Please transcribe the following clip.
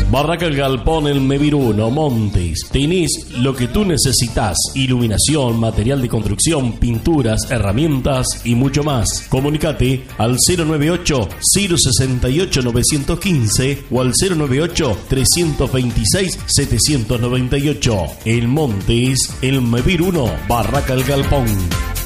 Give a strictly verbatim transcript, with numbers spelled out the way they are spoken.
Barraca El Galpón, El Mevir uno, Montes. Tenés lo que tú necesitas: iluminación, material de construcción, pinturas, herramientas y mucho más. Comunicate al cero nueve ocho, cero seis ocho, nueve uno cinco o al cero nueve ocho, tres dos seis, siete nueve ocho. El Montes, El Mevir uno, Barraca El Galpón.